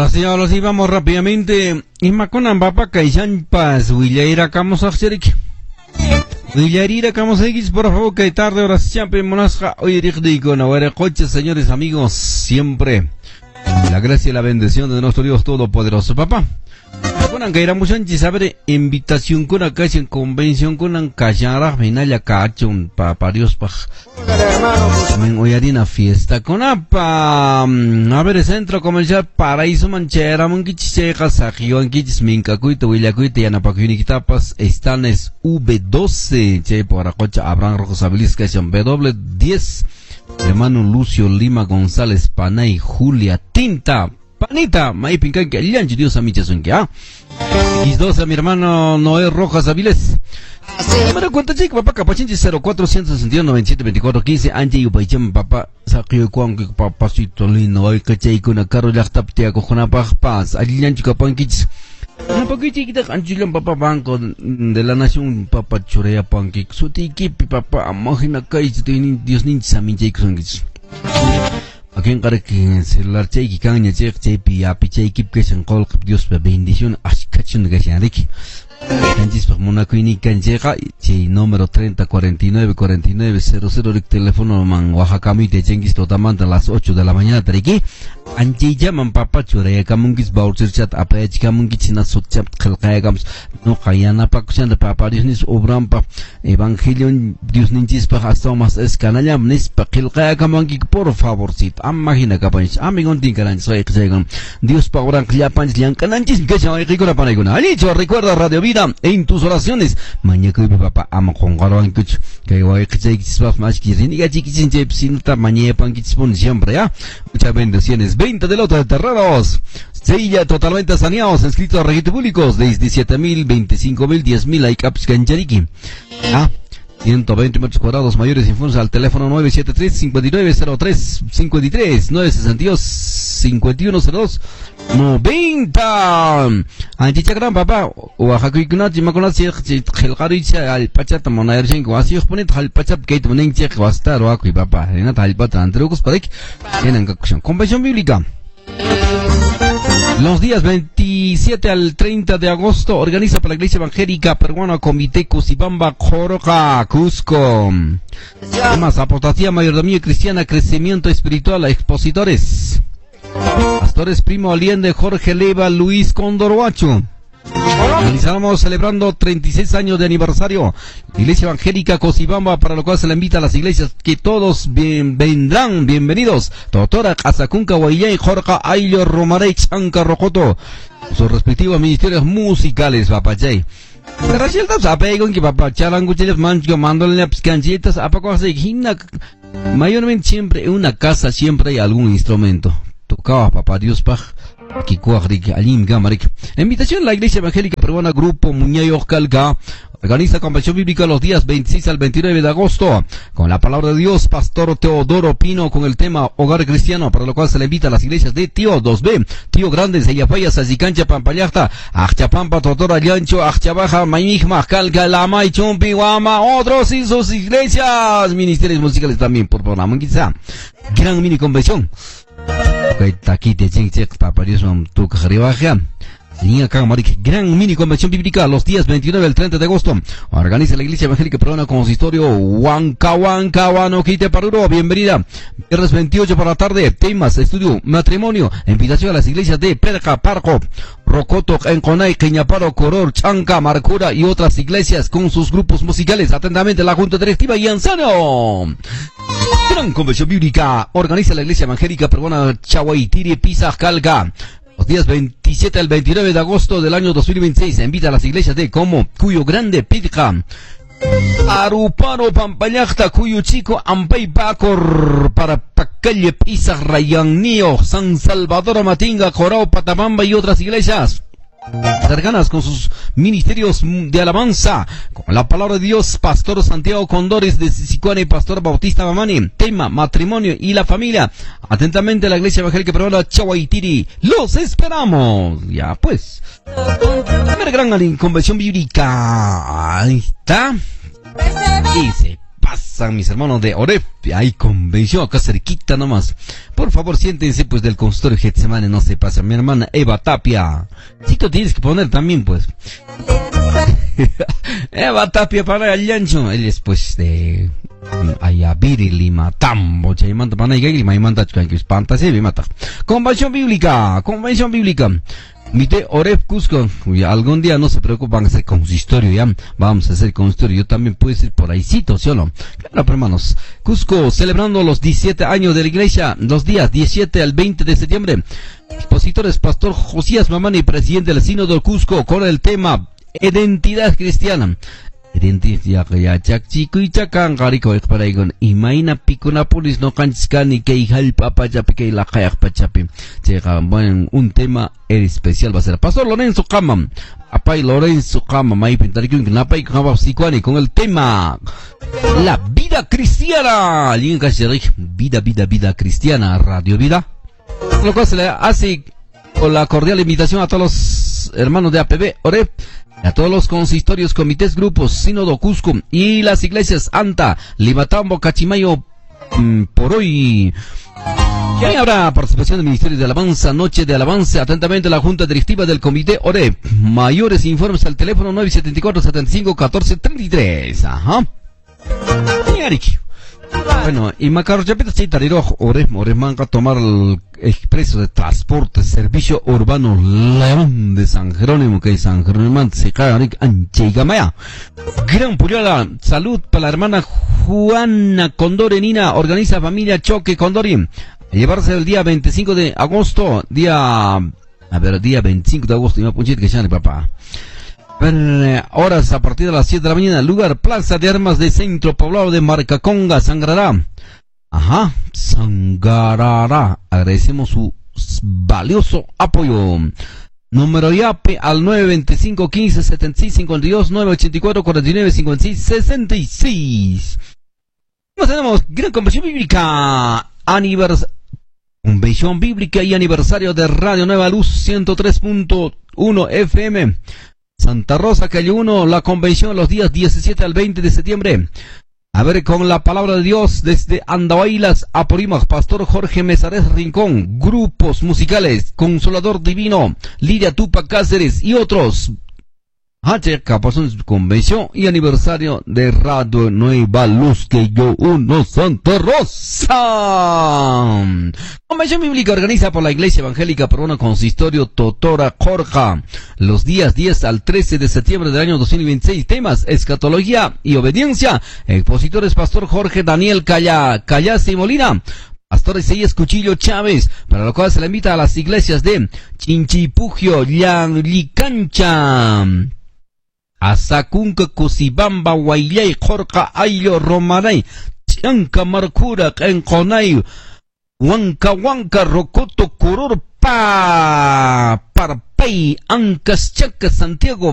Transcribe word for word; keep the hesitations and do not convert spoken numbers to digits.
sí, ahora sí, vamos rápidamente. Imaconan papa Kaishan Paz, Willaira Camos Axeric. Villarira Camos X, por favor, que tarde, ahora siempre monasca, hoy rico, no ver coches, señores amigos, siempre. La gracia y la bendición de nuestro Dios Todopoderoso, papá. Con que era mucho saber invitación con acá en convención con ancayara final acá un papá Dios pa men hoy harina fiesta con apa a ver centro comercial Paraíso Manchera monquiche casajio anquichis minca cuito willacuite yana pa tapas están es V doce che por cocha Abraham Rojos Abilis que son W diez hermano Lucio Lima González Panay Julia Tinta Panita, May Pincan, que alian Dios a mi chasunquia. Y dos a mi hermano Noé Rojas Avilés. Número cuenta chico, papá, capachinchi cero cuatro sesenta y uno noventa y siete veinticuatro quince. Anche y upaycham, papá, saquio cuan que papacito lindo, ay, cachay con a carro ya taptea cojona paz. Alian chica panquich. Una poquitita anchilón, papá, banco de la nación, papá, chorea panquich. Suti kipi, papá, imagina que Dios ninja a mi chicos. Aquí en cara que el celular chequi caña chequi chequi api chequi que se encolc Dios bendición ashkachun gasharik canchis pa mona kuini canjeja che número treinta cuarenta y nueve cuarenta y nueve cero cero el teléfono man Oaxaca mi te chengis totamanta a las ocho de la mañana triki anchi llaman papa chore kamungis voucher chat apech kamungis na sotchat khalqaygams no qayana pa kuchanda papa Dios nis obran pa evangelion Dios ninchis pa hasta más es canallam nis pa khalqaygamangi por favor sit amagina kapanch amigon tinkaran soy xegan Dios pa oran klapanch lian kananchis que se rico la paneguna alicho recuerda Radio Vida en tus oraciones mañana que papá ama con garan kuch que voy que se xpas más que ni gachi que sin sinta mañana pan que spon siempre ya muchas bendiciones veinte de lote de terrenos Sella totalmente saneados inscritos a registros públicos de diecisiete mil veinticinco mil diez mil hay caps canchariqui ah ciento veinte metros cuadrados mayores informes al teléfono nueve siete tres cinco nueve cero tres cinco tres nueve seis dos cinco uno cero dos noventa anticha gran papá Oaxaca y Kunati Maconazi Gelgaricha al Pachata Monaerchen Guasi Exponent al Pachat Gate Monenche Guastar Oaxaca y papá Renata al Pata Antreocos Padek en Ancacusión Convención Bíblica. Los días veintisiete al treinta de agosto organiza para la Iglesia Evangélica Peruana Comité Cusibamba Joroca Cusco. Además, aportación mayordomía cristiana, crecimiento espiritual a expositores. Pastores Primo Aliende, Jorge Leva, Luis Condorhuacho. Realizamos celebrando treinta y seis años de aniversario Iglesia Evangélica Cosibamba, para lo cual se le invita a las iglesias que todos bien, vendrán, bienvenidos. Doctora Casacunca Guayay, Jorge Ailio Romarey, Chanca Rojoto, sus respectivos ministerios musicales, papayay. Rachel sabe con que papá charangucheles mancho mandolen canchetas apaco hace gimna mayormente siempre en una casa siempre hay algún instrumento. Tocaba papá Dios paj. Invitación a la Iglesia Evangélica Peruana Grupo Muñayo Calga organiza convención bíblica los días veintiséis al veintinueve de agosto con la palabra de Dios. Pastor Teodoro Pino con el tema Hogar Cristiano, para lo cual se le invita a las iglesias de Tío dos B, Tío Grande, Sellafaya, Sazicancha, Pampayachta, Achapampa, Totora, Llancho, Achabaja, Maimijma, Calga, Lama y Chumpi, Guama, otros y sus iglesias, ministerios musicales también por programa quizá. Gran mini convención. Aquí te ching ching papá Dios mam tu caribaja. Línea Camarik, gran mini convención bíblica los días veintinueve al treinta de agosto. Organiza la Iglesia Evangélica Peruana Consistorio Huancahuancabano Quite Paruro. Bienvenida. Viernes veintiocho por la tarde. Temas, estudio, matrimonio. Invitación a las iglesias de Perca, Parco, Rocoto, Enconay, Queñaparo, Coror, Chanca, Marcura y otras iglesias con sus grupos musicales. Atentamente la Junta Directiva y Anciano. Gran convención bíblica organiza la Iglesia Evangélica Peruana Chahuaytiri, Pisa, Calga. Los días veintisiete al veintinueve de agosto del año dos mil veintiséis se invita a las iglesias de como Cuyo Grande, Pitca, Aruparo, Pampayachta, Cuyo Chico, Ampay, Pacor, para Pacalle, Pisa, Rayannío, San Salvador, Matinga, Corao, Patabamba y otras iglesias cercanas con sus ministerios de alabanza, con la palabra de Dios. Pastor Santiago Condores de Sicuane y Pastor Bautista Mamani. Tema, matrimonio y la familia. Atentamente la Iglesia Evangélica Peruana Chahuaytiri. Los esperamos. Ya pues. Primera gran convención bíblica. Ahí está. Dice. pasan mis hermanos de Oreb. Hay convención acá cerquita nomás. Por favor, siéntense pues del consultorio Getsemane, no se pasa. Mi hermana Eva Tapia. Sí, tú tienes que poner también pues. Eva Tapia para el llancho. Él es pues de Ayaviri Lima Tambo. Chaymanta para y Lima y manta que espanta se ve mata. Convención bíblica, convención bíblica. Mite Oreb Cusco, ya, algún día no se preocupan hacer consistorio, ya, vamos a hacer consistorio, yo también puedo ir por ahí, ¿sí o no? Claro, hermanos, Cusco, celebrando los diecisiete años de la iglesia, los días diecisiete al veinte de septiembre, expositores, Pastor Josías Mamani, presidente del Sínodo Cusco, con el tema Identidad Cristiana. Identidad ya chakchiku y chakan gariko ekparaigon imaina pikunapolis no kanchkani que hijal papa chapi que la kayak pachapi. Bueno, un tema especial va a ser Pastor Lorenzo Kama, apay Lorenzo Kama, mai pintarikun napay kama psicuani con el tema la vida cristiana. Alguien que vida vida vida cristiana, Radio Vida. Lo cual se le hace con la cordial invitación a todos los hermanos de A P B Oreb, a todos los consistorios, comités, grupos, Sínodo Cusco y las iglesias Anta, Limatambo, Cachimayo, mmm, por hoy. Y habrá participación del Ministerio de Alabanza, Noche de Alabanza, atentamente la Junta Directiva del Comité Oreb. Mayores informes al teléfono nueve siete cuatro, siete cinco, uno cuatro tres tres. Ajá. Bueno, y Macaros Chapita sí tariro Oreb, Oreb manca tomar el expreso de transporte, servicio urbano León de San Jerónimo, que es San Jerónimo se cae Ancheigamaya. Gran Puyala, salud para la hermana Juana Condorenina, organiza familia Choque Condori. A llevarse el día veinticinco de agosto, día, a ver, día veinticinco de agosto, y me punchit que ya papá. Horas a partir de las siete de la mañana, lugar Plaza de Armas de Centro Poblado de Marcaconga, sangrará. Ajá, sangrará. Agradecemos su valioso apoyo. Número Y A P al nueve veinticinco, quince, setenta y seis, cincuenta y dos, nueve ochenta y cuatro, cuarenta y nueve, cincuenta y seis, sesenta y seis. Nos tenemos gran convención bíblica, anivers convención bíblica y aniversario de Radio Nueva Luz ciento tres punto uno F M. Santa Rosa, calle uno, la convención los días diecisiete al veinte de septiembre. A ver, con la palabra de Dios desde Andahuaylas, Apurímac, Pastor Jorge Mesares Rincón, grupos musicales, Consolador Divino, Lidia Tupac Cáceres y otros. H. Capazón, convención y aniversario de Radio Nueva Luz, que yo uno Santa Rosa. Convención bíblica organiza por la Iglesia Evangélica Peruana Consistorio Totora Jorja, los días diez al trece de septiembre del año dos mil veintiséis. Temas: escatología y obediencia. Expositores: Pastor Jorge Daniel Calla, Callase y Molina, Pastor Isaías Cuchillo Chávez, para lo cual se le invita a las iglesias de Chinchipugio, Licancha, Asacunca, Cusibamba, Guaylay, Jorca, Ayo, Romaray, Chanca, Marcura, Enconay, Huanca, Huanca, Rocoto, Curur, Pa, Parpay, Ancas, Chaca, Santiago,